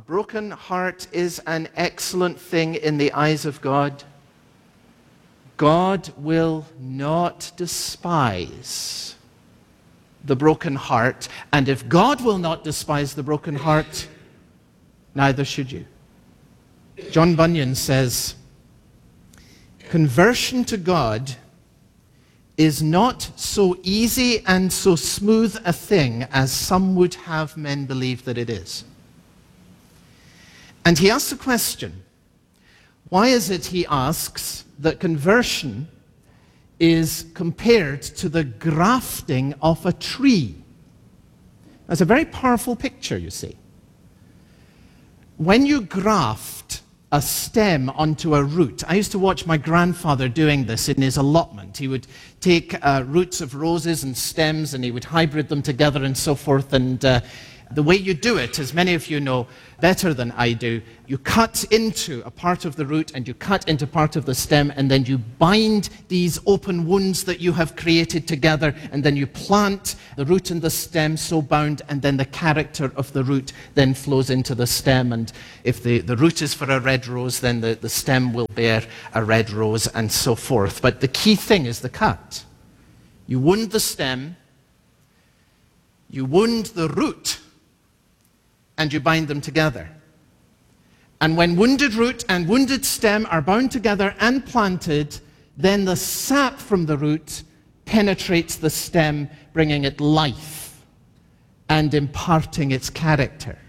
broken heart is an excellent thing in the eyes of God. God will not despise the broken heart. And if God will not despise the broken heart, neither should you. John Bunyan says, conversion to God is not so easy and so smooth a thing as some would have men believe that it is. And he asks a question. Why is it, he asks, that conversion is compared to the grafting of a tree? That's a very powerful picture, you see. When you graft a stem onto a root. I used to watch my grandfather doing this in his allotment. He would take roots of roses and stems and he would hybrid them together and so forth. And the way you do it, as many of you know better than I do, you cut into a part of the root and you cut into part of the stem, and then you bind these open wounds that you have created together, and then you plant the root and the stem so bound, and then the character of the root then flows into the stem. And if the root is for a red rose, then the stem will bear a red rose, and so forth. But the key thing is the cut. You wound the stem, you wound the root, and you bind them together. And when wounded root and wounded stem are bound together and planted, then the sap from the root penetrates the stem, bringing it life and imparting its character.